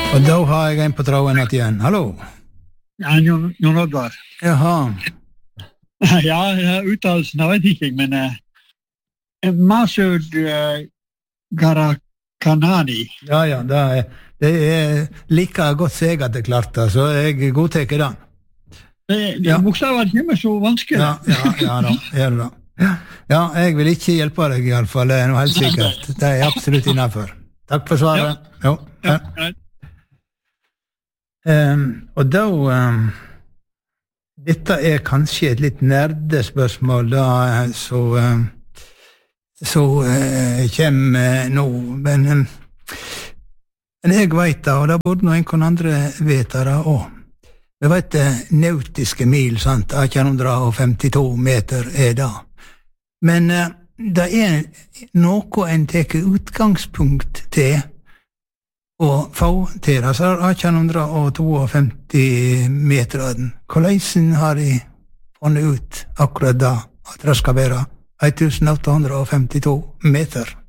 Og da har jeg en på tråden igjen. Hallo? Ja, Jon Oddvar. Jaha. Ja, uttalelsen vet ikke, men Masud Gharkanani. Ja, det er like godt seg at det klarte, så jeg godteker den. Det bokstavet kommer så vanskelig. Ja da. Ja, jeg vil ikke hjelpe deg i alle fall, det er noe helt sikkert. Det er absolutt innenfor. Takk for svaret. Ja. Og da dette er kanskje et litt nerdespørsmål da, så kommer nå, men jeg vet da, og da burde noen andre vite det også. Vi vet nautiske mil, sant, 1852 meter er det. Men det er noe en teker utgangspunkt til å få til, altså 1852 meter. Hvordan har de funnet ut akkurat da, at det skal være 1852 meter?